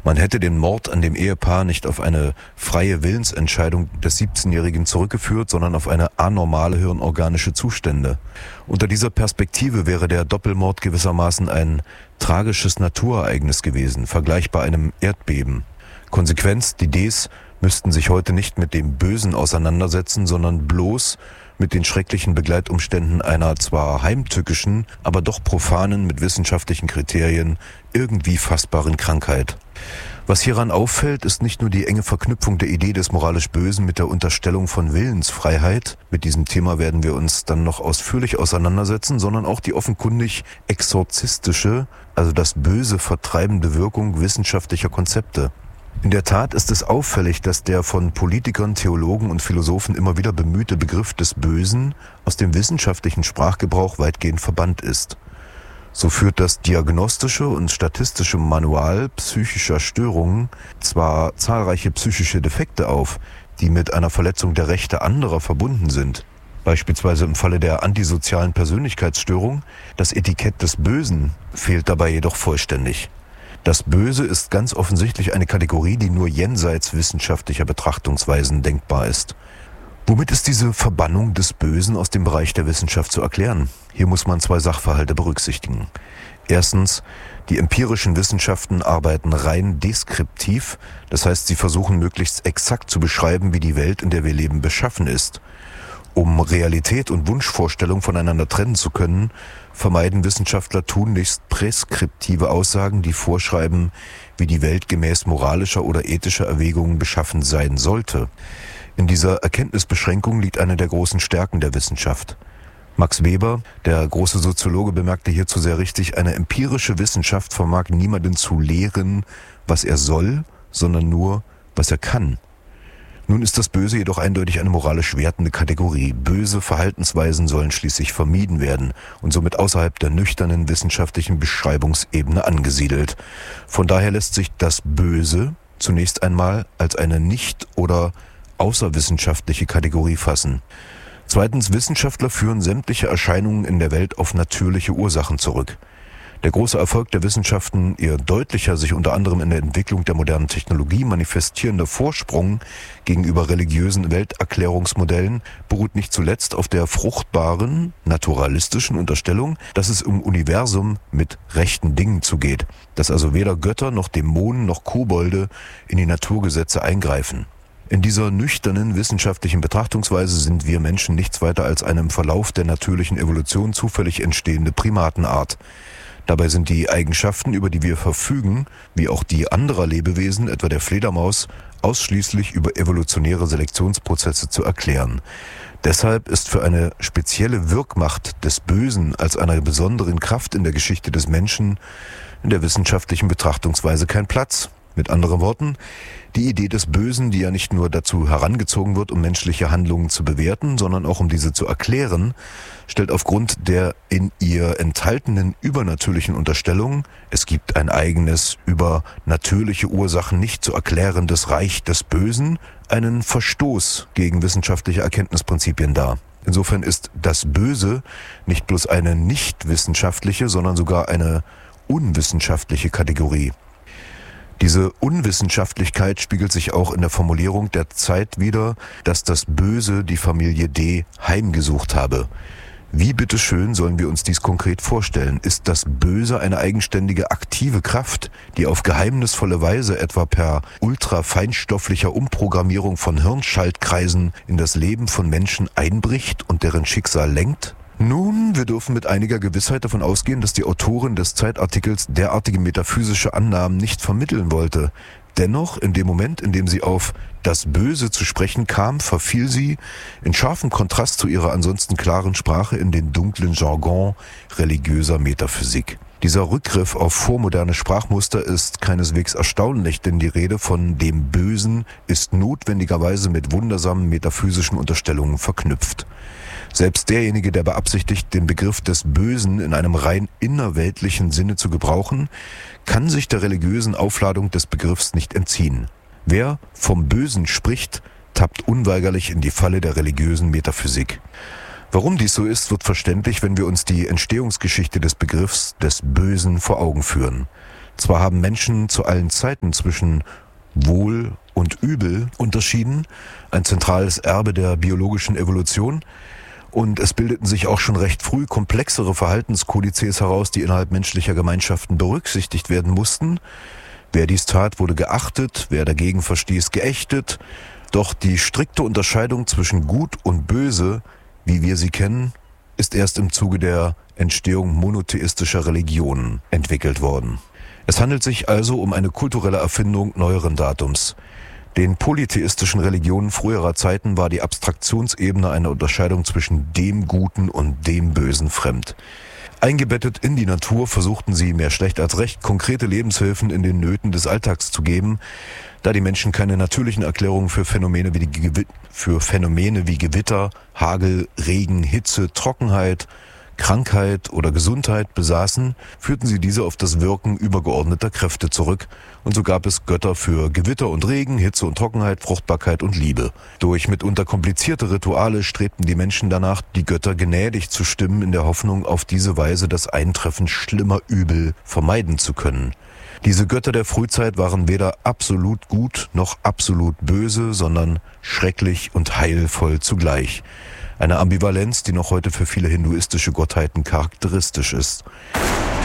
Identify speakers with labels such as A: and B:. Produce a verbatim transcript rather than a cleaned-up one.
A: Man hätte den Mord an dem Ehepaar nicht auf eine freie Willensentscheidung des siebzehnjährigen zurückgeführt, sondern auf eine anormale hirnorganische Zustände. Unter dieser Perspektive wäre der Doppelmord gewissermaßen ein tragisches Naturereignis gewesen, vergleichbar einem Erdbeben. Konsequenz, die Ds müssten sich heute nicht mit dem Bösen auseinandersetzen, sondern bloß mit den schrecklichen Begleitumständen einer zwar heimtückischen, aber doch profanen, mit wissenschaftlichen Kriterien irgendwie fassbaren Krankheit. Was hieran auffällt, ist nicht nur die enge Verknüpfung der Idee des moralisch Bösen mit der Unterstellung von Willensfreiheit, mit diesem Thema werden wir uns dann noch ausführlich auseinandersetzen, sondern auch die offenkundig exorzistische, also das Böse vertreibende Wirkung wissenschaftlicher Konzepte. In der Tat ist es auffällig, dass der von Politikern, Theologen und Philosophen immer wieder bemühte Begriff des Bösen aus dem wissenschaftlichen Sprachgebrauch weitgehend verbannt ist. So führt das diagnostische und statistische Manual psychischer Störungen zwar zahlreiche psychische Defekte auf, die mit einer Verletzung der Rechte anderer verbunden sind. Beispielsweise im Falle der antisozialen Persönlichkeitsstörung, das Etikett des Bösen fehlt dabei jedoch vollständig. Das Böse ist ganz offensichtlich eine Kategorie, die nur jenseits wissenschaftlicher Betrachtungsweisen denkbar ist. Womit ist diese Verbannung des Bösen aus dem Bereich der Wissenschaft zu erklären? Hier muss man zwei Sachverhalte berücksichtigen. Erstens, die empirischen Wissenschaften arbeiten rein deskriptiv, das heißt, sie versuchen möglichst exakt zu beschreiben, wie die Welt, in der wir leben, beschaffen ist. Um Realität und Wunschvorstellung voneinander trennen zu können, vermeiden Wissenschaftler tunlichst präskriptive Aussagen, die vorschreiben, wie die Welt gemäß moralischer oder ethischer Erwägungen beschaffen sein sollte. In dieser Erkenntnisbeschränkung liegt eine der großen Stärken der Wissenschaft. Max Weber, der große Soziologe, bemerkte hierzu sehr richtig, eine empirische Wissenschaft vermag niemanden zu lehren, was er soll, sondern nur, was er kann. Nun ist das Böse jedoch eindeutig eine moralisch wertende Kategorie. Böse Verhaltensweisen sollen schließlich vermieden werden und somit außerhalb der nüchternen wissenschaftlichen Beschreibungsebene angesiedelt. Von daher lässt sich das Böse zunächst einmal als eine nicht- oder außerwissenschaftliche Kategorie fassen. Zweitens, Wissenschaftler führen sämtliche Erscheinungen in der Welt auf natürliche Ursachen zurück. Der große Erfolg der Wissenschaften, ihr deutlicher sich unter anderem in der Entwicklung der modernen Technologie manifestierender Vorsprung gegenüber religiösen Welterklärungsmodellen, beruht nicht zuletzt auf der fruchtbaren, naturalistischen Unterstellung, dass es im Universum mit rechten Dingen zugeht, dass also weder Götter noch Dämonen noch Kobolde in die Naturgesetze eingreifen. In dieser nüchternen wissenschaftlichen Betrachtungsweise sind wir Menschen nichts weiter als eine im Verlauf der natürlichen Evolution zufällig entstehende Primatenart. Dabei sind die Eigenschaften, über die wir verfügen, wie auch die anderer Lebewesen, etwa der Fledermaus, ausschließlich über evolutionäre Selektionsprozesse zu erklären. Deshalb ist für eine spezielle Wirkmacht des Bösen als einer besonderen Kraft in der Geschichte des Menschen in der wissenschaftlichen Betrachtungsweise kein Platz. Mit anderen Worten, die Idee des Bösen, die ja nicht nur dazu herangezogen wird, um menschliche Handlungen zu bewerten, sondern auch um diese zu erklären, stellt aufgrund der in ihr enthaltenen übernatürlichen Unterstellung, es gibt ein eigenes, über natürliche Ursachen nicht zu erklärendes Reich des Bösen, einen Verstoß gegen wissenschaftliche Erkenntnisprinzipien dar. Insofern ist das Böse nicht bloß eine nicht wissenschaftliche, sondern sogar eine unwissenschaftliche Kategorie. Diese Unwissenschaftlichkeit spiegelt sich auch in der Formulierung der Zeit wider, dass das Böse die Familie D. heimgesucht habe. Wie bitteschön sollen wir uns dies konkret vorstellen? Ist das Böse eine eigenständige, aktive Kraft, die auf geheimnisvolle Weise etwa per ultrafeinstofflicher Umprogrammierung von Hirnschaltkreisen in das Leben von Menschen einbricht und deren Schicksal lenkt? Nun, wir dürfen mit einiger Gewissheit davon ausgehen, dass die Autorin des Zeitartikels derartige metaphysische Annahmen nicht vermitteln wollte. Dennoch, in dem Moment, in dem sie auf das Böse zu sprechen kam, verfiel sie, in scharfem Kontrast zu ihrer ansonsten klaren Sprache, in den dunklen Jargon religiöser Metaphysik. Dieser Rückgriff auf vormoderne Sprachmuster ist keineswegs erstaunlich, denn die Rede von dem Bösen ist notwendigerweise mit wundersamen metaphysischen Unterstellungen verknüpft. Selbst derjenige, der beabsichtigt, den Begriff des Bösen in einem rein innerweltlichen Sinne zu gebrauchen, kann sich der religiösen Aufladung des Begriffs nicht entziehen. Wer vom Bösen spricht, tappt unweigerlich in die Falle der religiösen Metaphysik. Warum dies so ist, wird verständlich, wenn wir uns die Entstehungsgeschichte des Begriffs des Bösen vor Augen führen. Zwar haben Menschen zu allen Zeiten zwischen Wohl und Übel unterschieden, ein zentrales Erbe der biologischen Evolution, und es bildeten sich auch schon recht früh komplexere Verhaltenskodizes heraus, die innerhalb menschlicher Gemeinschaften berücksichtigt werden mussten. Wer dies tat, wurde geachtet, wer dagegen verstieß, geächtet. Doch die strikte Unterscheidung zwischen Gut und Böse, wie wir sie kennen, ist erst im Zuge der Entstehung monotheistischer Religionen entwickelt worden. Es handelt sich also um eine kulturelle Erfindung neueren Datums. Den polytheistischen Religionen früherer Zeiten war die Abstraktionsebene einer Unterscheidung zwischen dem Guten und dem Bösen fremd. Eingebettet in die Natur versuchten sie, mehr schlecht als recht, konkrete Lebenshilfen in den Nöten des Alltags zu geben, da die Menschen keine natürlichen Erklärungen für Phänomene wie, die Gew- für Phänomene wie Gewitter, Hagel, Regen, Hitze, Trockenheit, Krankheit oder Gesundheit besaßen, führten sie diese auf das Wirken übergeordneter Kräfte zurück, und so gab es Götter für Gewitter und Regen, Hitze und Trockenheit, Fruchtbarkeit und Liebe. Durch mitunter komplizierte Rituale strebten die Menschen danach, die Götter gnädig zu stimmen, in der Hoffnung, auf diese Weise das Eintreffen schlimmer Übel vermeiden zu können. Diese Götter der Frühzeit waren weder absolut gut noch absolut böse, sondern schrecklich und heilvoll zugleich. Eine Ambivalenz, die noch heute für viele hinduistische Gottheiten charakteristisch ist.